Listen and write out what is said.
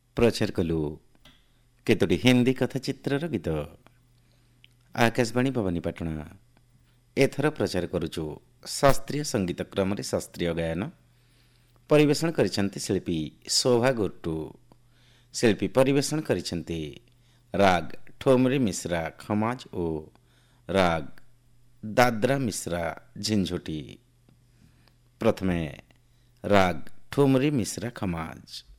ପ୍ରଚାର କଲୁ କେତୋଟି ହିନ୍ଦୀ କଥାଚିତ୍ରର ଗୀତ। ଆକାଶବାଣୀ ଭବାନୀପାଟଣା ଏଥର ପ୍ରଚାର କରୁଛୁ ଶାସ୍ତ୍ରୀୟ ସଙ୍ଗୀତ କ୍ରମରେ ଶାସ୍ତ୍ରୀୟ ଗାୟନ। ପରିବେଷଣ କରିଛନ୍ତି ଶିଳ୍ପୀ ଶୋଭା ଗୁର୍ଟୁ। ଶିଳ୍ପୀ ପରିବେଷଣ କରିଛନ୍ତି ରାଗ ଠୋମରେ ମିଶ୍ରା ଖମାଜ ଓ ରାଗ ଦାଦ୍ରା ମିଶ୍ରା ଝିଞ୍ଝୁଟି। ପ୍ରଥମେ ରାଗ ଠୋମରେ ମିଶ୍ରା ଖମାଜ।